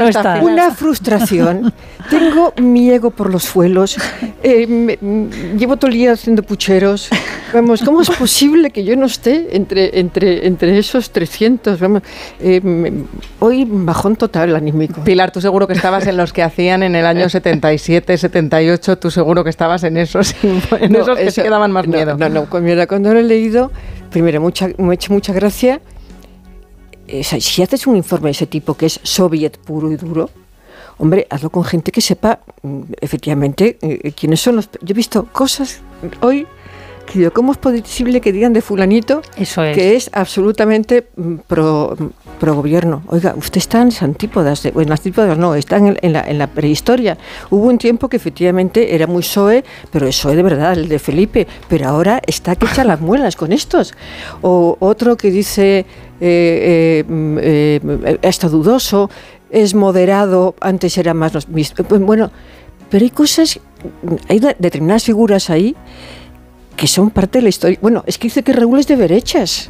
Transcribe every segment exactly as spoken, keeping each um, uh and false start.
no está. Una frustración. Tengo mi ego por los suelos. Eh, me, llevo todo el día haciendo pucheros. Vamos, ¿cómo es posible que yo no esté entre, entre, entre esos trescientos? Vamos, eh, me, hoy bajón total anímico. Pilar, tú seguro que estabas en los que hacían en el año setenta y siete, setenta y ocho, tú seguro que estabas en esos, en no, esos que eso, sí que daban más no, miedo. No, no, cuando, cuando lo he leído, primero, mucha, me ha hecho mucha gracia. Eh, si haces un informe de ese tipo que es soviet puro y duro, hombre, hazlo con gente que sepa efectivamente eh, quiénes son los... Yo he visto cosas hoy que digo, ¿cómo es posible que digan de fulanito Eso es. que es absolutamente pro, pro gobierno? Oiga, usted está en las antípodas, de, bueno, en las antípodas no, está en, el, en, la, en la prehistoria. Hubo un tiempo que efectivamente era muy P S O E, pero el P S O E de verdad, el de Felipe, pero ahora está que echa las muelas con estos. O otro que dice, eh, eh, eh, está dudoso, es moderado, antes era más... Bueno, pero hay cosas, hay determinadas figuras ahí que son parte de la historia. Bueno, es que dice que Raúl es de derechas.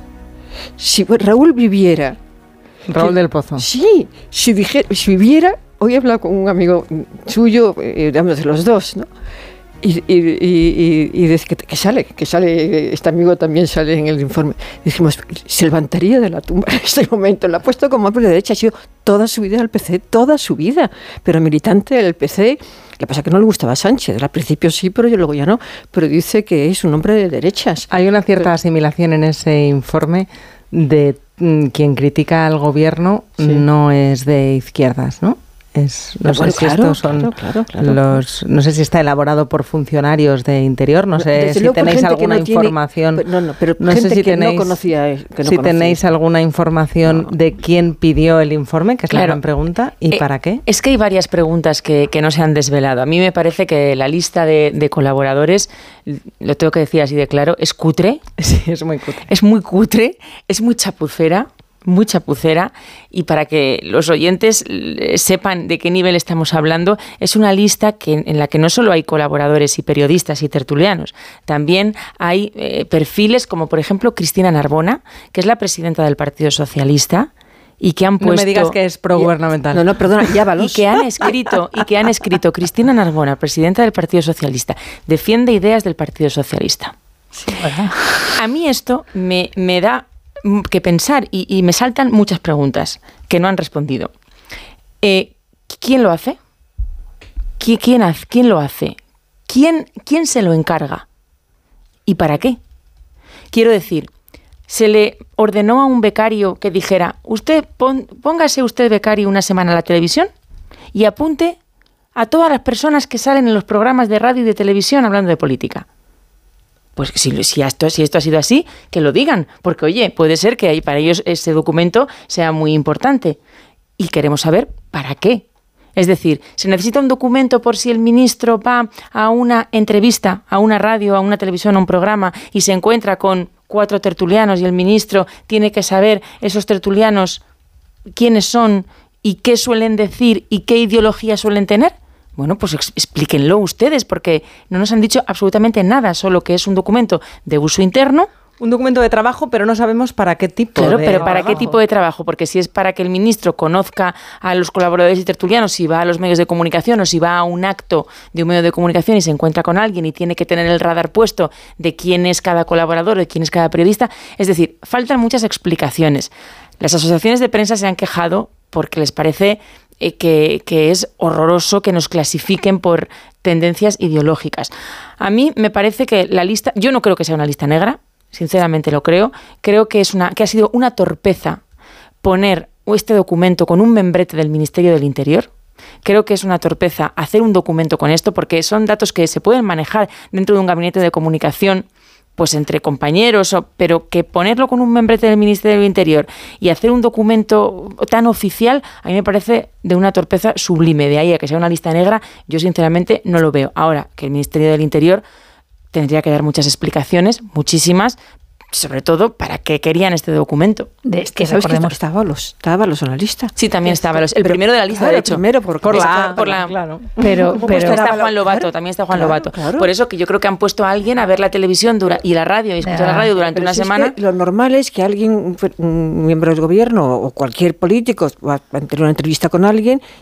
Si Raúl viviera... Raúl que, del Pozo. Sí, si, dije, si viviera... Hoy he hablado con un amigo suyo, eh, de los dos, ¿no? Y, y, y, y dice que, que sale, que sale, este amigo también sale en el informe. Dijimos, se levantaría de la tumba en este momento. Lo ha puesto como hombre de derecha, ha sido toda su vida al P C, toda su vida. Pero militante del P C, lo que pasa es que no le gustaba Sánchez. Al principio sí, pero yo luego ya no. Pero dice que es un hombre de derechas. Hay una cierta pero, asimilación en ese informe de mm, quien critica al gobierno sí. no es de izquierdas, ¿no? Es, no bueno, sé si claro, estos son claro, claro, claro, los, no sé si está elaborado por funcionarios de Interior, no sé Desde si luego, tenéis alguna no tiene, información, no, no, pero no gente sé si que tenéis, no conocía, que no si conocía. tenéis alguna información no. de quién pidió el informe, que es claro. la gran pregunta, y eh, para qué. Es que hay varias preguntas que, que no se han desvelado. A mí me parece que la lista de, de colaboradores, lo tengo que decir así de claro, es cutre. Sí, es muy cutre. Es muy cutre, es muy chapucera. muy chapucera, y para que los oyentes sepan de qué nivel estamos hablando, es una lista que, en la que no solo hay colaboradores y periodistas y tertulianos, también hay eh, perfiles como por ejemplo Cristina Narbona, que es la presidenta del Partido Socialista, y que han puesto... No me digas que es progubernamental. No, no, perdona, llávalos. Y que han escrito, y que han escrito Cristina Narbona, presidenta del Partido Socialista, defiende ideas del Partido Socialista. Sí, ¿verdad? A mí esto me, me da que pensar y, y me saltan muchas preguntas que no han respondido. Eh, ¿Quién lo hace? ¿Quién, quién, hace? ¿Quién lo hace? ¿Quién, ¿Quién se lo encarga? ¿Y para qué? Quiero decir, se le ordenó a un becario que dijera, usted pon, póngase usted becario una semana a la televisión y apunte a todas las personas que salen en los programas de radio y de televisión hablando de política. Pues si, si, esto, si esto ha sido así, que lo digan, porque oye, puede ser que para ellos ese documento sea muy importante y queremos saber para qué. Es decir, se necesita un documento por si el ministro va a una entrevista, a una radio, a una televisión, a un programa y se encuentra con cuatro tertulianos y el ministro tiene que saber esos tertulianos quiénes son y qué suelen decir y qué ideología suelen tener. Bueno, pues ex- explíquenlo ustedes, porque no nos han dicho absolutamente nada, solo que es un documento de uso interno. Un documento de trabajo, pero no sabemos para qué tipo Claro, de pero ¿para trabajo? qué tipo de trabajo? Porque si es para que el ministro conozca a los colaboradores y tertulianos, si va a los medios de comunicación o si va a un acto de un medio de comunicación y se encuentra con alguien y tiene que tener el radar puesto de quién es cada colaborador, de quién es cada periodista. Es decir, faltan muchas explicaciones. Las asociaciones de prensa se han quejado porque les parece eh, que, que es horroroso que nos clasifiquen por tendencias ideológicas. A mí me parece que la lista, yo no creo que sea una lista negra, sinceramente lo creo, creo que es una que ha sido una torpeza poner este documento con un membrete del Ministerio del Interior. Creo que es una torpeza hacer un documento con esto porque son datos que se pueden manejar dentro de un gabinete de comunicación, pues entre compañeros, o, pero que ponerlo con un membrete del Ministerio del Interior y hacer un documento tan oficial, a mí me parece de una torpeza sublime. De ahí a que sea una lista negra, yo sinceramente no lo veo. Ahora, que el Ministerio del Interior tendría que dar muchas explicaciones, muchísimas, sobre todo para qué querían este documento. De, es que ¿Sabes que recordemos estaba Ábalos? Estaba Ábalos en la lista. Sí, también está Ábalos. El Pero, primero de la lista, claro, de hecho. El primero por, Por la, por la claro. Pero, ¿Cómo pero está Ábalos? Juan Lobato, Claro, también está Juan claro, Lobato. claro. Por eso que yo creo que han puesto a alguien a ver la televisión dura, y la radio y escuchar Ya, la radio durante Pero una si es semana. que lo normal es que alguien, un miembro del gobierno o cualquier político va a tener una entrevista con alguien